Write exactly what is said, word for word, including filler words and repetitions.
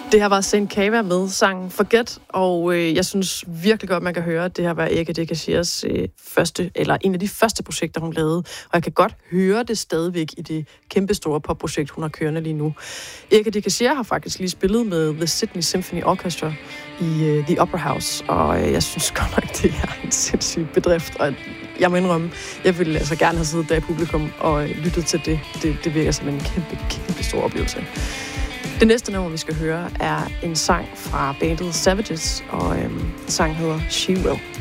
Det her var Saint Cava med sangen Forget, og øh, jeg synes virkelig godt, man kan høre, at det her var Erika Dekasiers øh, første, eller en af de første projekter, hun lavede. Og jeg kan godt høre det stadigvæk i det kæmpestore popprojekt, hun har kørende lige nu. Erika Dekasier har faktisk lige spillet med The Sydney Symphony Orchestra i øh, The Opera House, og øh, jeg synes godt nok, det er en sindssyg bedrift, og jeg må indrømme, jeg ville altså gerne have siddet der i publikum og øh, lyttet til det. det. Det virker som en kæmpe, kæmpe stor oplevelse. Det næste nummer, vi skal høre, er en sang fra bandet Savages, og øhm, sangen hedder She Will.